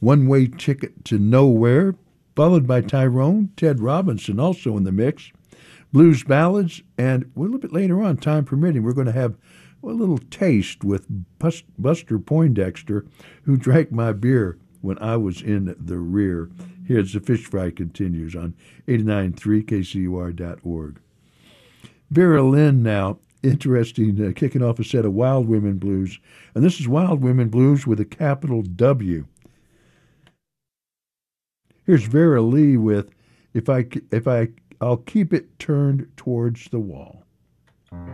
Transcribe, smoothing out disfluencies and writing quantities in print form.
One Way Ticket to Nowhere, followed by Tyrone, Ted Robinson also in the mix, blues ballads, and a little bit later on, time permitting, we're going to have a little taste with Buster Poindexter, who drank my beer when I was in the rear. Here's the Fish Fry continues on 89.3 KCUR.org. Vera Lynn now, interesting, kicking off a set of Wild Women Blues. And this is Wild Women Blues with a capital W. Here's Vera Lee with I'll Keep It Turned Towards the Wall.